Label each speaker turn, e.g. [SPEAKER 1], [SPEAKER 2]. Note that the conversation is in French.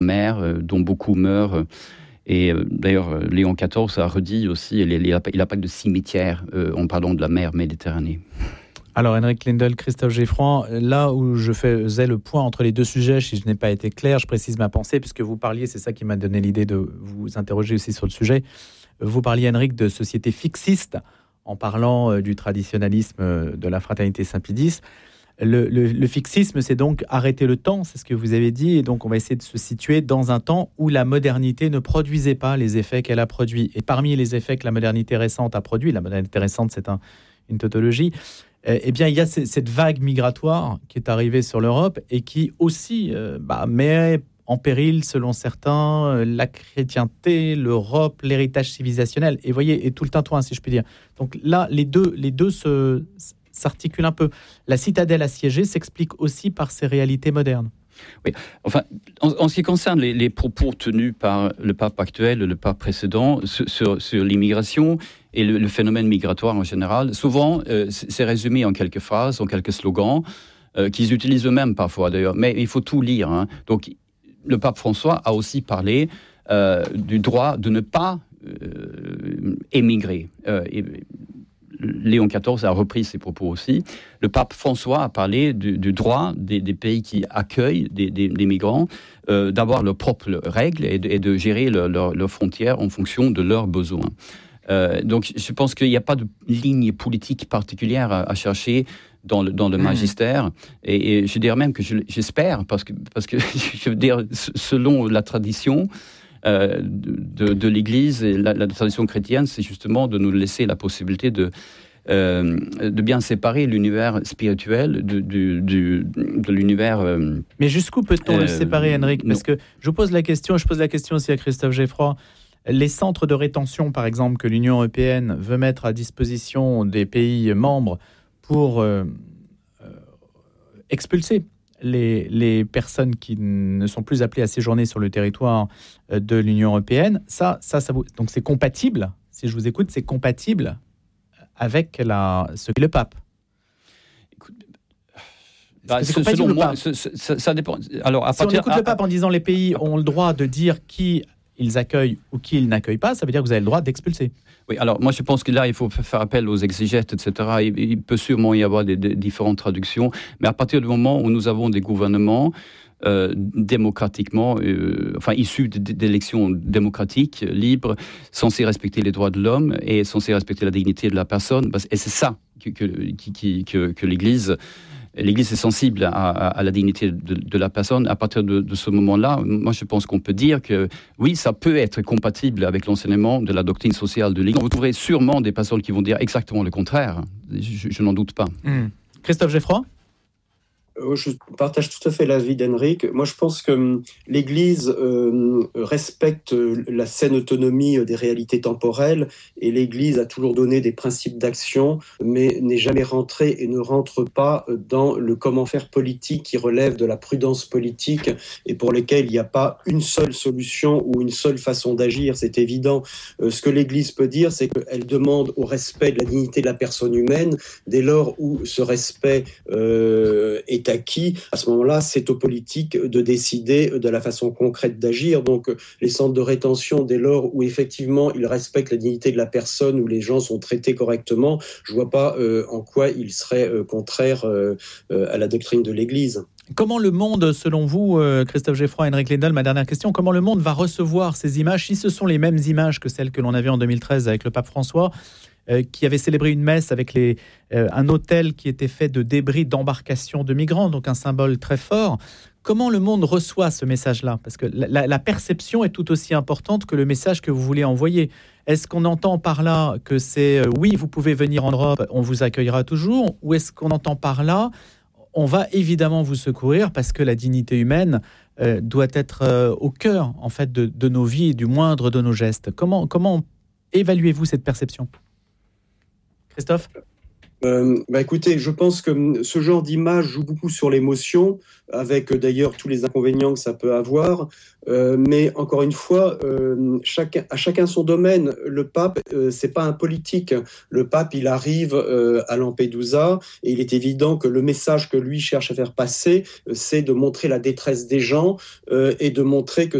[SPEAKER 1] mer, dont beaucoup meurent. Et d'ailleurs, Léon XIV a redit aussi, il n'a pas de cimetière en parlant de la mer Méditerranée.
[SPEAKER 2] Alors, Henrik Lindell, Christophe Geffroy, là où je faisais le point entre les deux sujets, si je n'ai pas été clair, je précise ma pensée, puisque vous parliez, c'est ça qui m'a donné l'idée de vous interroger aussi sur le sujet. Vous parliez, Henrik, de société fixiste, en parlant du traditionnalisme de la fraternité Saint-Pédis. Le fixisme, c'est donc arrêter le temps, c'est ce que vous avez dit, et donc on va essayer de se situer dans un temps où la modernité ne produisait pas les effets qu'elle a produits. Et parmi les effets que la modernité récente a produits, la modernité récente, c'est une tautologie, eh bien, il y a cette vague migratoire qui est arrivée sur l'Europe et qui aussi met en péril, selon certains, la chrétienté, l'Europe, l'héritage civilisationnel. Et voyez, et tout le tintouin, si je puis dire. Donc là, les deux s'articulent un peu. La citadelle assiégée s'explique aussi par ces réalités modernes.
[SPEAKER 1] Oui, enfin, en ce qui concerne les propos tenus par le pape actuel, le pape précédent, sur l'immigration et le phénomène migratoire en général, souvent, c'est résumé en quelques phrases, en quelques slogans, qu'ils utilisent eux-mêmes parfois d'ailleurs, mais il faut tout lire. Hein. Donc, le pape François a aussi parlé du droit de ne pas émigrer. Léon XIV a repris ses propos aussi. Le pape François a parlé du droit des pays qui accueillent des migrants d'avoir leurs propres règles et de gérer leurs frontières en fonction de leurs besoins. Donc je pense qu'il n'y a pas de ligne politique particulière à chercher dans le magistère. Et je dirais même que j'espère, parce que je veux dire, selon la tradition de l'Église et la tradition chrétienne, c'est justement de nous laisser la possibilité de bien séparer l'univers spirituel de l'univers...
[SPEAKER 2] Mais jusqu'où peut-on le séparer, Henrik ? Parce que je pose la question aussi à Christophe Geffroy. Les centres de rétention, par exemple, que l'Union européenne veut mettre à disposition des pays membres pour expulser les personnes qui ne sont plus appelées à séjourner sur le territoire de l'Union européenne, donc c'est compatible, si je vous écoute, c'est compatible avec ce qu'est le pape.
[SPEAKER 1] Selon moi, ça dépend. Alors,
[SPEAKER 2] si on écoute le pape en disant les pays ont le droit de dire qui ils accueillent ou qui ils n'accueillent pas, ça veut dire que vous avez le droit d'expulser.
[SPEAKER 1] Oui, alors moi je pense que là il faut faire appel aux exégètes, etc. Il peut sûrement y avoir des différentes traductions, mais à partir du moment où nous avons des gouvernements démocratiquement, issus d'élections démocratiques, libres, censés respecter les droits de l'homme et censés respecter la dignité de la personne, et c'est ça que l'Église... L'Église est sensible à la dignité de la personne. À partir de ce moment-là, moi je pense qu'on peut dire que oui, ça peut être compatible avec l'enseignement de la doctrine sociale de l'Église. Vous trouverez sûrement des personnes qui vont dire exactement le contraire. Je n'en doute pas.
[SPEAKER 2] Christophe Geffroy ?
[SPEAKER 3] Je partage tout à fait l'avis d'Henrik. Moi, je pense que l'Église respecte la saine autonomie des réalités temporelles et l'Église a toujours donné des principes d'action, mais n'est jamais rentrée et ne rentre pas dans le comment faire politique qui relève de la prudence politique et pour lesquels il n'y a pas une seule solution ou une seule façon d'agir. C'est évident. Ce que l'Église peut dire, c'est qu'elle demande au respect de la dignité de la personne humaine dès lors où ce respect est acquis. À ce moment-là, c'est aux politiques de décider de la façon concrète d'agir. Donc, les centres de rétention, dès lors où effectivement ils respectent la dignité de la personne, où les gens sont traités correctement, je ne vois pas en quoi ils seraient contraires à la doctrine de l'Église.
[SPEAKER 2] Comment le monde, selon vous, Christophe Geffroy, Henrik Lindell, ma dernière question, comment le monde va recevoir ces images, si ce sont les mêmes images que celles que l'on avait en 2013 avec le pape François, qui avait célébré une messe avec un autel qui était fait de débris d'embarcation de migrants, donc un symbole très fort. Comment le monde reçoit ce message-là ? Parce que la perception est tout aussi importante que le message que vous voulez envoyer. Est-ce qu'on entend par là que c'est oui, vous pouvez venir en Europe, on vous accueillera toujours ? Ou est-ce qu'on entend par là, on va évidemment vous secourir parce que la dignité humaine doit être au cœur en fait, de nos vies et du moindre de nos gestes ? Comment évaluez-vous cette perception ? Christophe ?
[SPEAKER 3] Écoutez, je pense que ce genre d'image joue beaucoup sur l'émotion, avec d'ailleurs tous les inconvénients que ça peut avoir. Mais encore une fois, à chacun son domaine. Le pape, c'est pas un politique. Le pape, il arrive à Lampedusa et il est évident que le message que lui cherche à faire passer, c'est de montrer la détresse des gens et de montrer que